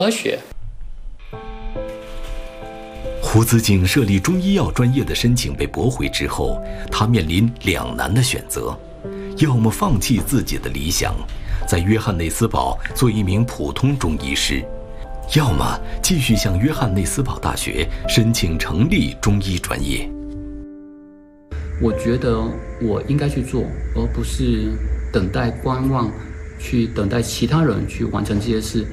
科学。 胡子景设立中医药专业的申请被驳回之后，他面临两难的选择：要么放弃自己的理想，在约翰内斯堡做一名普通中医师，要么继续向约翰内斯堡大学申请成立中医专业。 我觉得我应该去做，而不是等待观望，去等待其他人去完成这些事。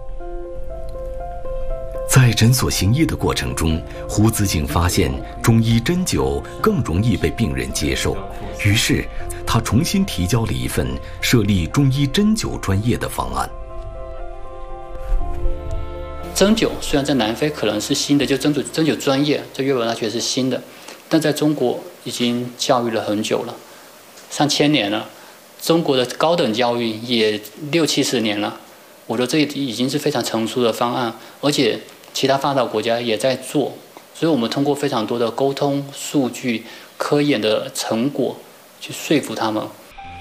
在诊所行医的过程中，胡子景发现中医针灸更容易被病人接受，于是他重新提交了一份设立中医针灸专业的方案。 针灸虽然在南非可能是新的，就针灸专业在约翰大学是新的，但在中国已经教育了很久了，上千年了。中国的高等教育也60-70年了，我觉得这已经是非常成熟的方案，而且其他发达国家也在做，所以我们通过非常多的沟通、数据、科研的成果去说服他们。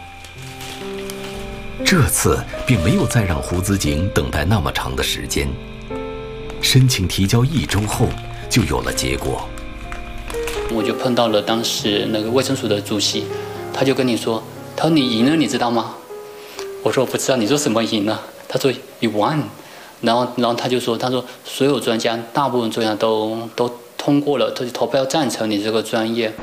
这次并没有再让胡子景等待那么长的时间，申请提交1周后就有了结果。 我就碰到了当时那个卫生署的主席，他就跟你说，他说你赢了，你知道吗？我说我不知道，你说什么赢了？他说 You won。然后他就说，他说所有专家，大部分专家都通过了，都投票赞成你这个专业。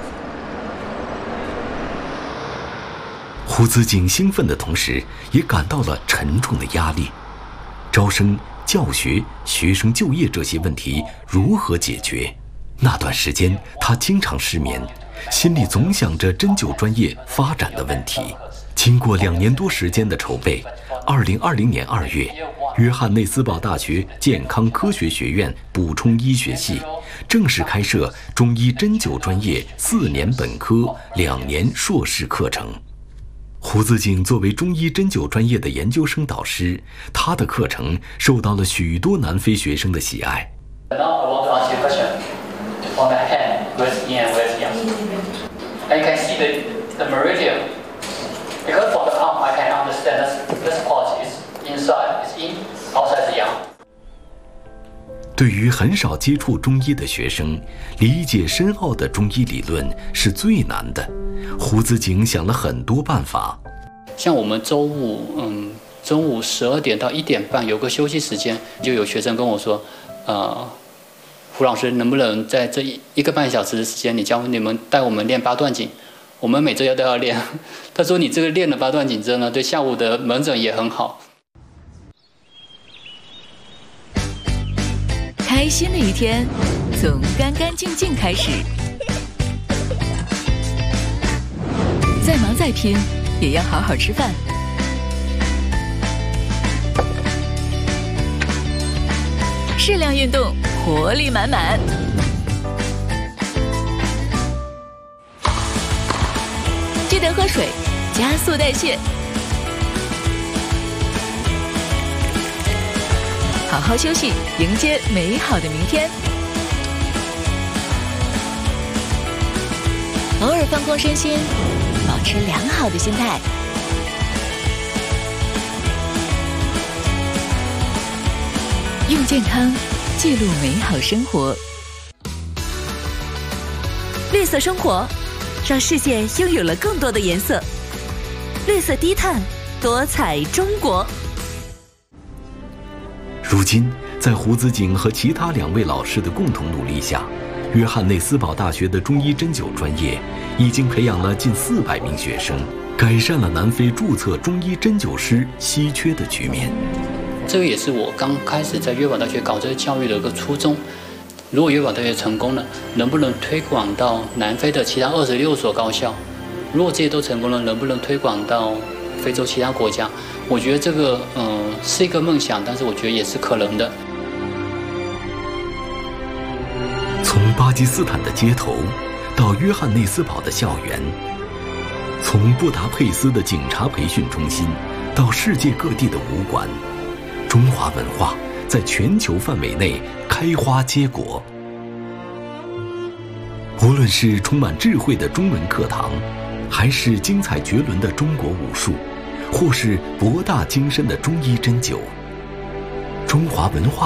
胡子景兴奋的同时，也感到了沉重的压力。招生、教学、学生就业这些问题如何解决？那段时间，他经常失眠，心里总想着针灸专业发展的问题。经过2年多时间的筹备，2020年2月，约翰内斯堡大学健康科学学院补充医学系正式开设中医针灸专业4年本科、2年硕士课程。胡子景作为中医针灸专业的研究生导师，他的课程受到了许多南非学生的喜爱。 On the hand, where's in and where's yang. And you can see the meridian. Because from the arm, I can understand this part is inside, is in, outside is yang. 对于很少接触中医的学生，理解深奥的中医理论是最难的。胡子景想了很多办法。 像我们周五，中午12点到1点半有个休息时间，就有学生跟我说，胡老师，能不能在这1个半小时的时间，你们带我们练8段锦？我们每周都要练。他说你这个练了8段锦之后呢，对下午的门诊也很好。 开心的一天从干干净净开始，再忙再拼也要好好吃饭。适量运动，活力满满。记得喝水，加速代谢。好好休息，迎接美好的明天。偶尔放空身心，保持良好的心态。用健康记录美好生活。 绿色生活，让世界拥有了更多的颜色。绿色低碳，多彩中国。 如今，在胡子景和其他2位老师的共同努力下，约翰内斯堡大学的中医针灸专业已经培养了近400名学生，改善了南非注册中医针灸师稀缺的局面。 这个也是我刚开始在约堡大学搞这个教育的一个初衷。如果约堡大学成功了，能不能推广到南非的其他26所高校？如果这些都成功了，能不能推广到非洲其他国家？我觉得这个是一个梦想，但是我觉得也是可能的。 从巴基斯坦的街头到约翰内斯堡的校园，从布达佩斯的警察培训中心到世界各地的武馆，中华文化在全球范围内开花结果。无论是充满智慧的中文课堂，还是精彩绝伦的中国武术，或是博大精深的中医针灸，中华文化